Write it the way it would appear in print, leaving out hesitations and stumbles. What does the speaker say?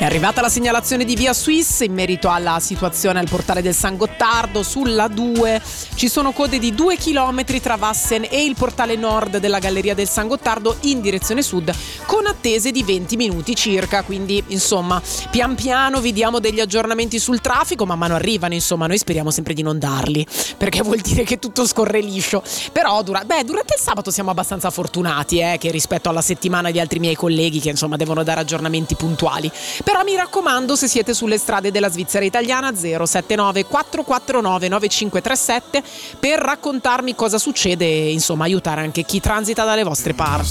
arrivata la segnalazione di Via Suisse in merito alla situazione al portale del San Gottardo. Sulla 2 ci sono code di 2 chilometri tra Vassen e il portale nord della Galleria del San Gottardo in direzione sud, con attese di 20 minuti circa. Quindi insomma pian piano vi diamo degli aggiornamenti sul traffico, man mano arrivano, insomma noi speriamo sempre di non darli, perché vuol dire che tutto scorre liscio. Però durante il sabato siamo abbastanza fortunati che rispetto alla settimana di altri miei colleghi che insomma devono dare aggiornamenti puntuali. Però mi raccomando, se siete sulle strade della Svizzera italiana, 079 449 9537 per raccontarmi cosa succede e insomma aiutare anche chi transita dalle vostre parti.